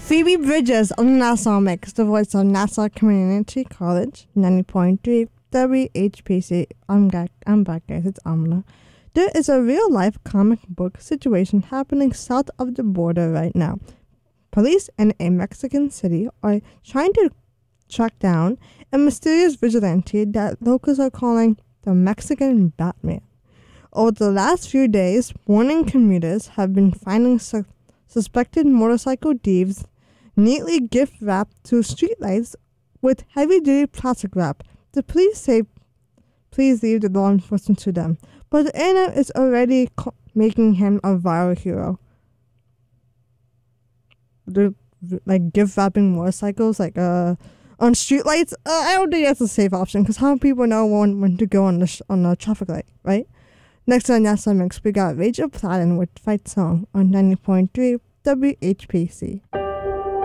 Phoebe Bridges on the Nassau Mix, the voice of Nassau Community College, 90.3 WHPC. I'm back, guys. It's Amla. There is a real-life comic book situation happening south of the border right now. Police in a Mexican city are trying to track down a mysterious vigilante that locals are calling the Mexican Batman. Over the last few days, morning commuters have been finding suspected motorcycle thieves neatly gift-wrapped to streetlights with heavy-duty plastic wrap. The police say please leave the law enforcement to them, but the internet is already making him a viral hero. They're like gift-wrapping motorcycles on streetlights. I don't think that's a safe option, because how do people know when to go on the traffic light, right? Next on Nassau Mix, we got Rachel Platten with Fight Song on 90.3 WHPC.